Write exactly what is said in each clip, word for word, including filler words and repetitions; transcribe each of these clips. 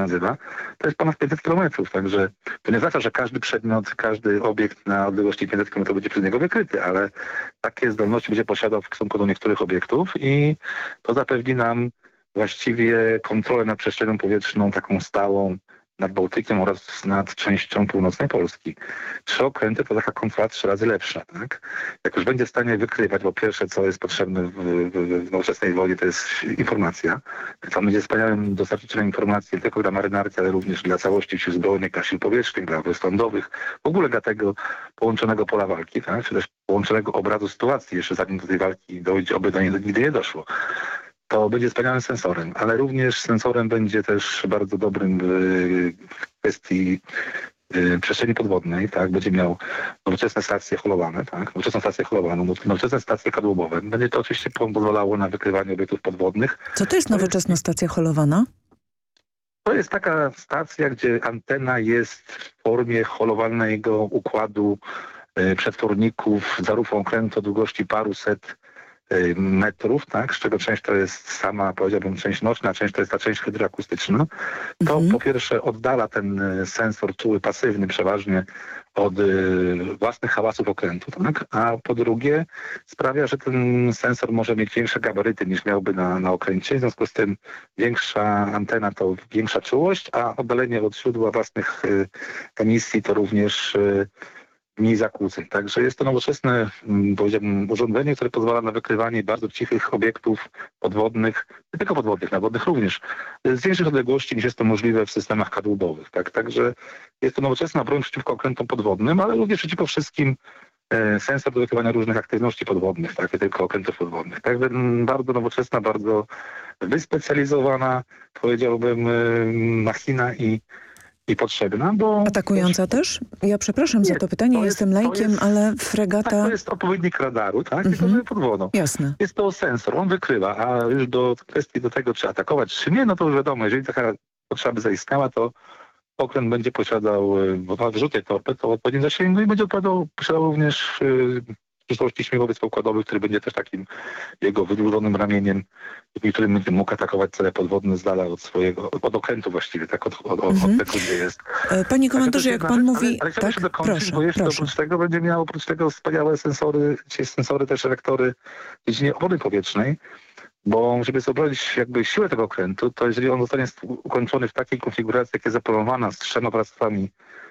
nazywa, to jest ponad pięćset kilometrów, także to nie oznacza, że każdy przedmiot, każdy obiekt na odległości pięćset kilometrów będzie przez niego wykryty, ale takie zdolności będzie posiadał w stosunku do niektórych obiektów i to zapewni nam właściwie kontrolę nad przestrzenią powietrzną taką stałą nad Bałtykiem oraz nad częścią północnej Polski. Trzy okręty to taka kontrola trzy razy lepsza, tak? Jak już będzie w stanie wykrywać, bo pierwsze, co jest potrzebne w, w, w nowoczesnej wojnie, to jest informacja. To będzie wspaniałym dostarczycielem informacji nie tylko dla marynarki, ale również dla całości sił zbrojnych, dla sił powietrznych, dla wojsk lądowych, w ogóle dla tego połączonego pola walki, tak? Czy też połączonego obrazu sytuacji, jeszcze zanim do tej walki dojdzie, oby do niej nigdy nie doszło. To będzie wspaniałym sensorem, ale również sensorem będzie też bardzo dobrym w kwestii przestrzeni podwodnej, tak, będzie miał nowoczesne stacje holowane, tak, nowoczesną stację holowaną, nowoczesne stacje kadłubowe. Będzie to oczywiście pozwalało na wykrywanie obiektów podwodnych. Co to jest nowoczesna stacja holowana? To jest taka stacja, gdzie antena jest w formie holowalnego układu przetworników za rufą okrętu o długości paruset metrów, tak, z czego część to jest sama, powiedziałbym, część nośna, a część to jest ta część hydroakustyczna. To mhm. po pierwsze oddala ten sensor czuły, pasywny przeważnie od y, własnych hałasów okrętu, tak? A po drugie sprawia, że ten sensor może mieć większe gabaryty niż miałby na, na okręcie. W związku z tym większa antena to większa czułość, a oddalenie od źródła własnych y, emisji to również y, mniej zakłóceń. Także jest to nowoczesne, powiedziałbym, urządzenie, które pozwala na wykrywanie bardzo cichych obiektów podwodnych, nie tylko podwodnych, nawodnych również, z większych odległości niż jest to możliwe w systemach kadłubowych. Tak? Także jest to nowoczesna broń przeciwko okrętom podwodnym, ale również przeciwko wszystkim e, sensor do wykrywania różnych aktywności podwodnych, tak? Nie tylko okrętów podwodnych. Także bardzo nowoczesna, bardzo wyspecjalizowana, powiedziałbym, e, machina i I potrzebna, bo... Atakująca też? Ja przepraszam nie, za to pytanie, to jestem jest, lajkiem, jest, ale fregata... Tak, to jest odpowiednik radaru, tak? Mhm. Tylko, że pod wodą. Jasne. Jest to sensor, on wykrywa, a już do kwestii do tego, czy atakować, czy nie, no to już wiadomo, jeżeli taka potrzeba by zaistniała, to okręt będzie posiadał w wyrzucie torped, to w odpowiednim zasięgu i będzie odpowiadał, posiadał również w przyszłości śmigłowiec pokładowy, który będzie też takim jego wydłużonym ramieniem, w którym będzie mógł atakować cele podwodne z dala od swojego, od okrętu właściwie, tak od, od, mhm. od tego, gdzie jest. Panie komandorze, jak pan mówi... Ale, ale chciałbym tak? się dokończyć, Proszę, bo jeszcze proszę. oprócz tego będzie miał oprócz tego wspaniałe sensory, sensory też reaktory w dziedzinie obrony powietrznej, bo żeby zobrazić jakby siłę tego okrętu, to jeżeli on zostanie ukończony w takiej konfiguracji, jak jest zaplanowana z trzema warstwami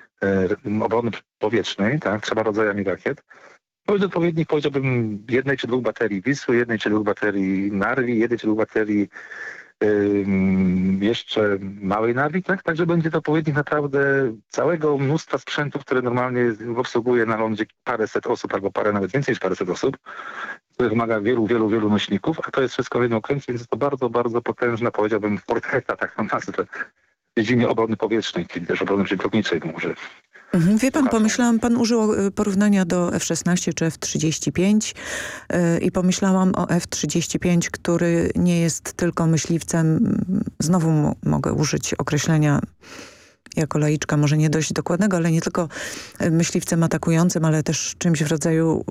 e, obrony powietrznej, tak, trzema rodzajami rakiet, to jest odpowiednik, powiedziałbym, jednej czy dwóch baterii Wisły, jednej czy dwóch baterii Narwi, jednej czy dwóch baterii yy, jeszcze małej Narwi, tak? Także będzie to odpowiednik naprawdę całego mnóstwa sprzętów, które normalnie obsługuje na lądzie paręset osób, albo parę nawet więcej niż paręset osób, które wymaga wielu, wielu, wielu nośników, a to jest wszystko w jednym okręcie, więc jest to bardzo, bardzo potężna, powiedziałbym, forteta, tak mam nazwę, w dziedzinie obrony powietrznej, czyli też obrony przeciwlotniczej może. Mhm. Wie pan, pomyślałam, pan użył porównania do F szesnaście czy F trzydzieści pięć yy, i pomyślałam o F trzydzieści pięć, który nie jest tylko myśliwcem, znowu mogę użyć określenia jako laiczka, może nie dość dokładnego, ale nie tylko myśliwcem atakującym, ale też czymś w rodzaju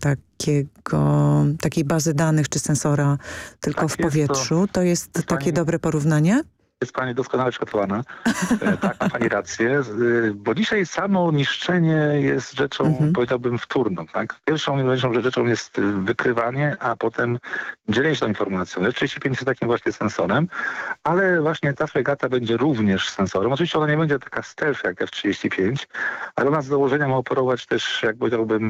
takiego, takiej bazy danych czy sensora tylko tak w powietrzu. To, to jest pani... takie dobre porównanie? Jest pani doskonale przygotowana. Tak, ma pani rację. Bo dzisiaj samo niszczenie jest rzeczą, mhm. powiedziałbym, wtórną. Tak? Pierwszą najważniejszą rzeczą jest wykrywanie, a potem dzielenie się tą informacją. F trzydzieści pięć jest takim właśnie sensorem, ale właśnie ta fregata będzie również sensorem. Oczywiście ona nie będzie taka stealth jak F trzydzieści pięć, ale ona z założenia ma operować też, jak powiedziałbym,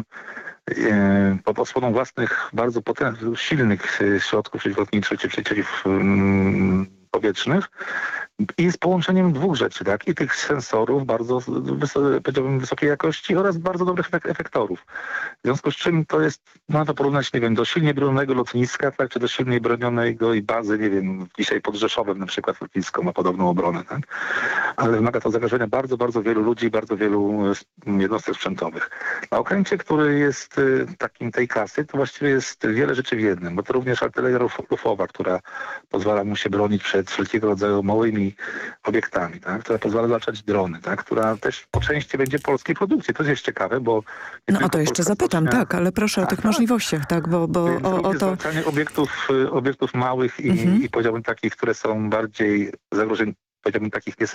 pod osłoną własnych, bardzo potężnych, silnych środków przeciwlotniczych czy przeciw powietrznych i z połączeniem dwóch rzeczy, tak? I tych sensorów bardzo wys- powiedziałbym wysokiej jakości oraz bardzo dobrych efek- efektorów. W związku z czym to jest, można to porównać, nie wiem, do silnie bronionego lotniska, tak? Czy do silnie bronionego i bazy, nie wiem, dzisiaj pod Rzeszowem na przykład lotnisko ma podobną obronę, tak? Ale wymaga to zaangażowania bardzo, bardzo wielu ludzi i bardzo wielu jednostek sprzętowych. Na okręcie, który jest takim tej klasy, to właściwie jest wiele rzeczy w jednym, bo to również artyleria rufowa, która pozwala mu się bronić przed wszelkiego rodzaju małymi obiektami, tak? Która pozwala zacząć drony, tak? Która też po części będzie polskiej produkcji. To jest ciekawe, bo... No o to jeszcze zapytam, stocznia... tak, ale proszę o tych Aha. możliwościach, tak, bo, bo o, o to... Obiektów, obiektów małych i, mhm. i powiedziałbym takich, które są bardziej zagrożeń, powiedziałbym takich nie